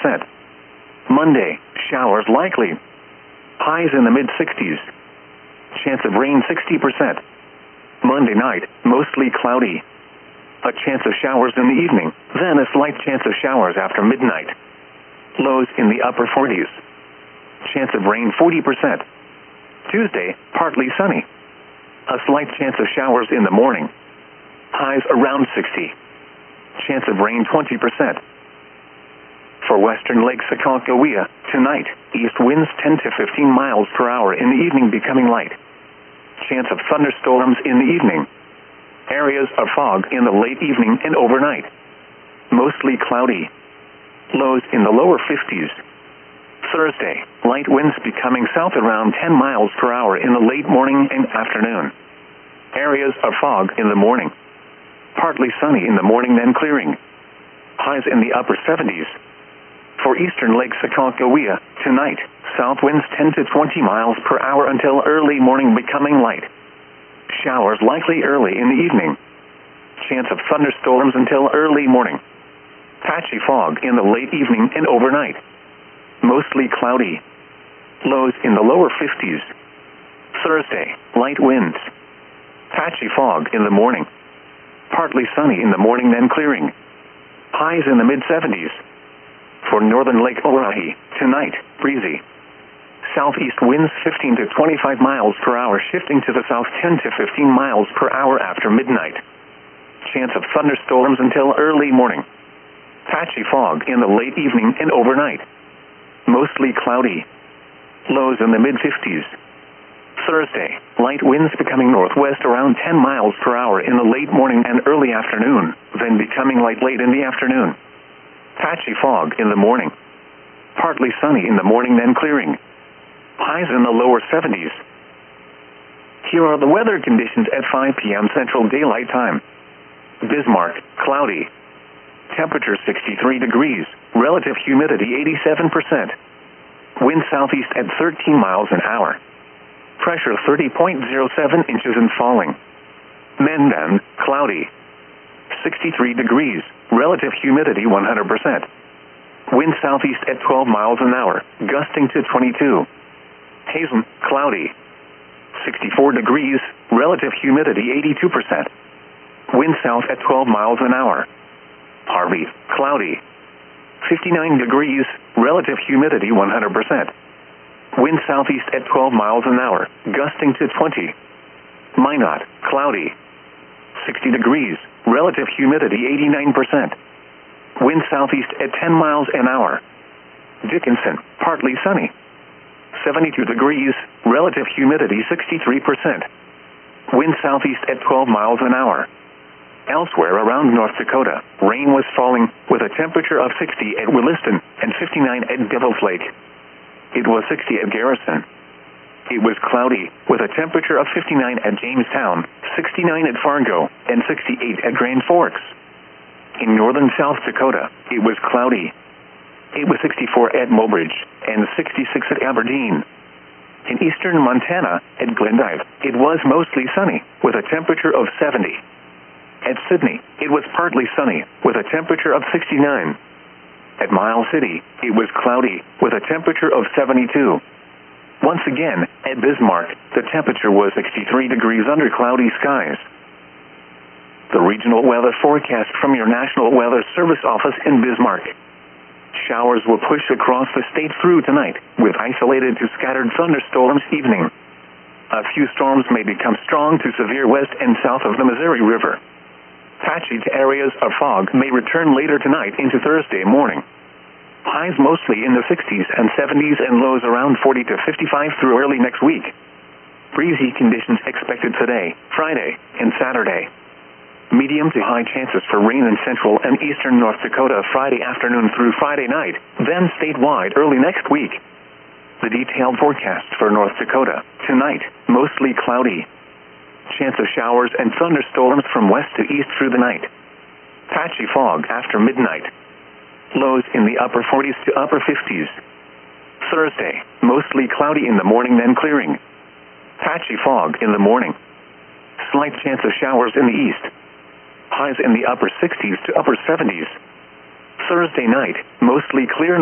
Monday, showers likely. Highs in the mid-60s. Chance of rain 60%. Monday night, mostly cloudy. A chance of showers in the evening, then a slight chance of showers after midnight. Lows in the upper 40s. Chance of rain 40%. Tuesday, partly sunny. A slight chance of showers in the morning. Highs around 60. Chance of rain 20%. For western Lake Sacagawea, tonight, east winds 10 to 15 miles per hour in the evening becoming light. Chance of thunderstorms in the evening. Areas of fog in the late evening and overnight. Mostly cloudy. Lows in the lower 50s. Thursday, light winds becoming south around 10 miles per hour in the late morning and afternoon. Areas of fog in the morning. Partly sunny in the morning, then clearing. Highs in the upper 70s. For eastern Lake Sacagawea, tonight, south winds 10 to 20 miles per hour until early morning becoming light. Showers likely early in the evening. Chance of thunderstorms until early morning. Patchy fog in the late evening and overnight. Mostly cloudy. Lows in the lower 50s. Thursday, light winds. Patchy fog in the morning. Partly sunny in the morning, then clearing. Highs in the mid-70s. For northern Lake Orohi, tonight, breezy. Southeast winds 15 to 25 miles per hour, shifting to the south 10 to 15 miles per hour after midnight. Chance of thunderstorms until early morning. Patchy fog in the late evening and overnight. Mostly cloudy. Lows in the mid-50s. Thursday, light winds becoming northwest around 10 miles per hour in the late morning and early afternoon, then becoming light late in the afternoon. Patchy fog in the morning. Partly sunny in the morning, then clearing. Highs in the lower 70s. Here are the weather conditions at 5 p.m. Central Daylight Time. Bismarck, cloudy. Temperature 63 degrees. Relative humidity 87%. Wind southeast at 13 miles an hour. Pressure 30.07 inches and falling. Mandan, cloudy. 63 degrees. Relative humidity 100%. Wind southeast at 12 miles an hour, gusting to 22. Hazen, cloudy. 64 degrees. Relative humidity 82%. Wind south at 12 miles an hour. Harvey, cloudy. 59 degrees. Relative humidity 100%. Wind southeast at 12 miles an hour, gusting to 20. Minot, cloudy. 60 degrees. Relative humidity 89%. Wind southeast at 10 miles an hour. Dickinson, partly sunny. 72 degrees. Relative humidity 63%. Wind southeast at 12 miles an hour. Elsewhere around North Dakota, rain was falling with a temperature of 60 at Williston and 59 at Devil's Lake. It was 60 at Garrison. It was cloudy with a temperature of 59 at Jamestown, 69 at Fargo, and 68 at Grand Forks. In northern South Dakota, it was cloudy. It was 64 at Mobridge and 66 at Aberdeen. In eastern Montana, at Glendive, it was mostly sunny with a temperature of 70. At Sydney, it was partly sunny with a temperature of 69. At Miles City, it was cloudy with a temperature of 72. Once again, at Bismarck, the temperature was 63 degrees under cloudy skies. The regional weather forecast from your National Weather Service office in Bismarck. Showers will push across the state through tonight, with isolated to scattered thunderstorms evening. A few storms may become strong to severe west and south of the Missouri River. Patchy to areas of fog may return later tonight into Thursday morning. Highs mostly in the 60s and 70s and lows around 40 to 55 through early next week. Breezy conditions expected today, Friday, and Saturday. Medium to high chances for rain in central and eastern North Dakota Friday afternoon through Friday night, then statewide early next week. The detailed forecast for North Dakota. Tonight, mostly cloudy. Chance of showers and thunderstorms from west to east through the night. Patchy fog after midnight. Lows in the upper 40s to upper 50s. Thursday, mostly cloudy in the morning, then clearing. Patchy fog in the morning. Slight chance of showers in the east. Highs in the upper 60s to upper 70s. Thursday night, mostly clear.